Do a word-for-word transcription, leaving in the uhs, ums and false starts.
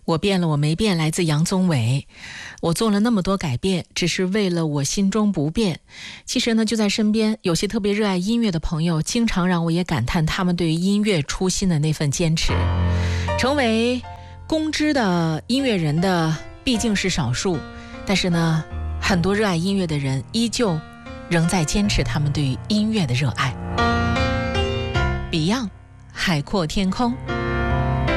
我变了，我没变，来自杨宗纬。我做了那么多改变，只是为了我心中不变。其实呢，就在身边，有些特别热爱音乐的朋友，经常让我也感叹他们对于音乐初心的那份坚持。成为公知的音乐人的毕竟是少数，但是呢，很多热爱音乐的人依旧仍在坚持他们对于音乐的热爱。Beyond，海阔天空。